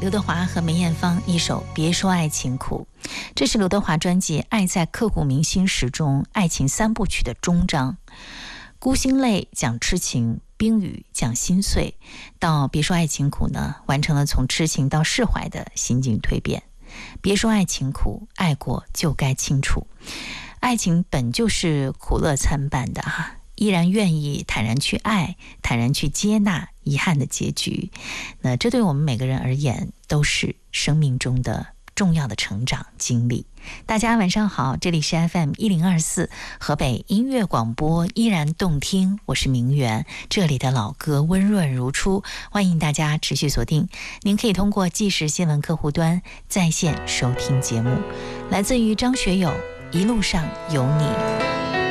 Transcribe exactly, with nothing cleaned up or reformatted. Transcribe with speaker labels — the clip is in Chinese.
Speaker 1: 刘德华和梅艳芳一首《别说爱情苦》，这是刘德华专辑《爱在刻骨铭心时》中爱情三部曲的终章。孤星泪讲痴情，冰雨讲心碎，到别说爱情苦呢，完成了从痴情到释怀的心境蜕变。别说爱情苦，爱过就该清楚。爱情本就是苦乐参半的哈，依然愿意坦然去爱，坦然去接纳遗憾的结局。那这对我们每个人而言都是生命中的重要的成长经历。大家晚上好，这里是 F M 一零二四 河北音乐广播，依然动听，我是明媛，这里的老歌温润如初，欢迎大家持续锁定。您可以通过即时新闻客户端在线收听节目，来自于张学友《一路上有你》。